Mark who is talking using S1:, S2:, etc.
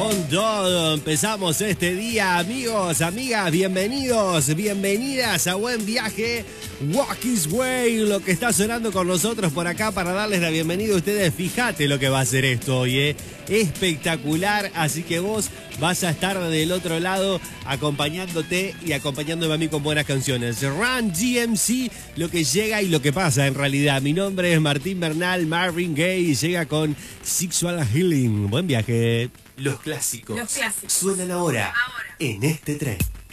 S1: con todo. Empezamos este día, amigos, amigas, bienvenidos, bienvenidas a Buen Viaje, Walk His Way, lo que está sonando con nosotros por acá para darles la bienvenida a ustedes. Fíjate lo que va a ser esto hoy, espectacular, así que vos vas a estar del otro lado acompañándote y acompañándome a mí con buenas canciones. Run DMC, lo que llega y lo que pasa en realidad. Mi nombre es Martín Bernal, Marvin Gaye, y llega con Sexual Healing. Buen viaje. Los clásicos, suenan ahora en este tren.